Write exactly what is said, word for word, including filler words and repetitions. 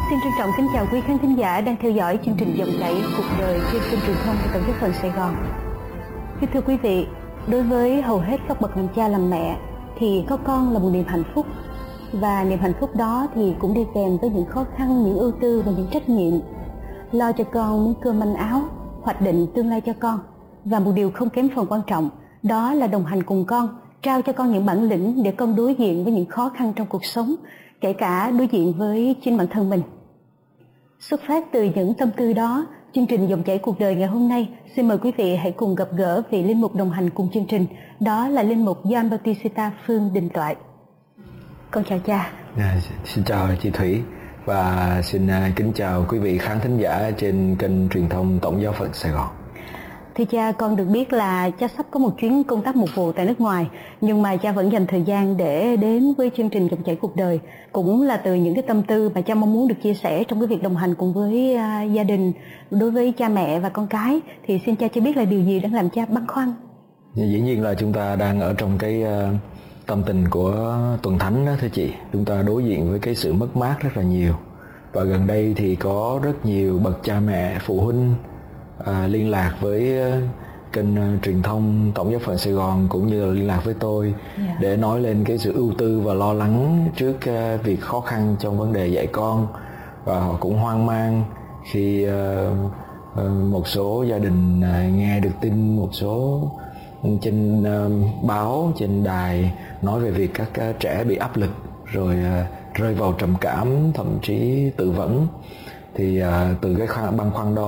Xin trân trọng kính chào quý khán thính giả đang theo dõi chương trình Dòng chảy cuộc đời trên kênh truyền thông của Tổng giáo phận Sài Gòn. Kính thưa quý vị, đối với hầu hết các bậc làm cha làm mẹ thì có con là một niềm hạnh phúc, và niềm hạnh phúc đó thì cũng đi kèm với những khó khăn, những ưu tư và những trách nhiệm. Lo cho con miếng cơm manh áo, hoạch định tương lai cho con, và một điều không kém phần quan trọng, đó là đồng hành cùng con, trao cho con những bản lĩnh để con đối diện với những khó khăn trong cuộc sống, kể cả đối diện với chính bản thân mình. Xuất phát từ những tâm tư đó, chương trình Dòng chảy cuộc đời ngày hôm nay xin mời quý vị hãy cùng gặp gỡ vị linh mục đồng hành cùng chương trình, đó là linh mục Gioan Bautista Phương Đình Toại. Con chào cha. À, xin chào chị Thủy và xin uh, kính chào quý vị khán thính giả trên kênh truyền thông Tổng giáo phận Sài Gòn. Thưa cha, con được biết là cha sắp có một chuyến công tác mục vụ tại nước ngoài, nhưng mà cha vẫn dành thời gian để đến với chương trình Dòng chảy cuộc đời, cũng là từ những cái tâm tư mà cha mong muốn được chia sẻ trong cái việc đồng hành cùng với uh, gia đình, đối với cha mẹ và con cái. Thì xin cha cho biết là điều gì đang làm cha băn khoăn? Dĩ nhiên là chúng ta đang ở trong cái uh, tâm tình của tuần thánh đó thưa chị. Chúng ta đối diện với cái sự mất mát rất là nhiều, và gần đây thì có rất nhiều bậc cha mẹ, phụ huynh À, liên lạc với uh, kênh uh, truyền thông Tổng giáo phận Sài Gòn, cũng như là liên lạc với tôi yeah. để nói lên cái sự ưu tư và lo lắng trước uh, việc khó khăn trong vấn đề dạy con, và họ cũng hoang mang khi uh, uh, một số gia đình uh, nghe được tin một số trên uh, báo, trên đài nói về việc các uh, trẻ bị áp lực rồi uh, rơi vào trầm cảm, thậm chí tự vẫn. Thì uh, từ cái băn khoăn đó